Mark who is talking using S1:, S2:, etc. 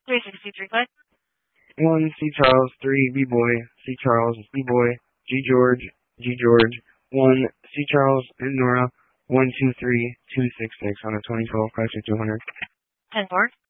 S1: 363 click.
S2: 1 C Charles, 3 B Boy, C Charles, B Boy, G George, 1 C Charles and Nora, 123 266 on a 2012 Chrysler 200.
S1: 10-4.